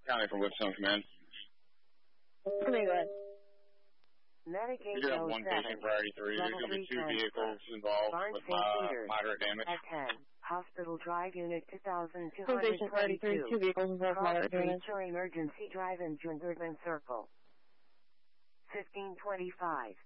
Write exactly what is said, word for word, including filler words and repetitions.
County for Whitstone Command. Come here, go ahead. Medic We do have one patient priority three. There's going to be two vehicles involved with uh, moderate damage. At ten, Hospital Drive Unit two thousand two One hundred patient priority three, two vehicles involved with moderate damage. Cross Emergency Drive in June Goodman Circle. fifteen twenty-five.